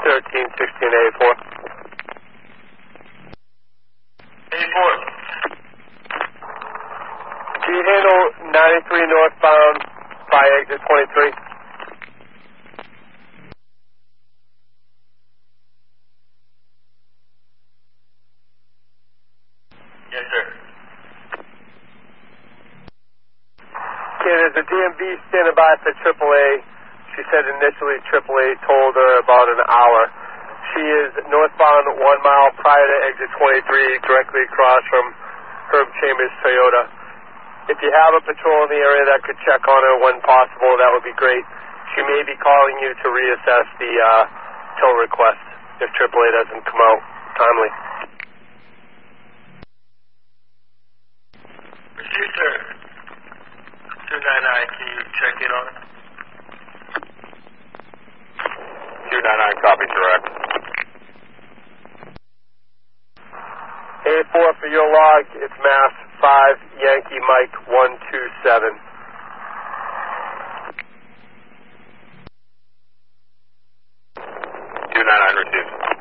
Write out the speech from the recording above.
1316 A4. A4. Can you handle 93 northbound by exit 23? Yes, sir. Okay, there's a DMV standing by for AAA. She said initially AAA told her about an hour. She is northbound 1 mile prior to exit 23, directly across from Herb Chambers Toyota. If you have a patrol in the area that could check on her when possible, that would be great. She may be calling you to reassess the tow request if AAA doesn't come out timely. Received, sir. 299, can you check in on it? 299, copy, direct. A4 for your log, it's Mass 5 Yankee Mike 127. Received.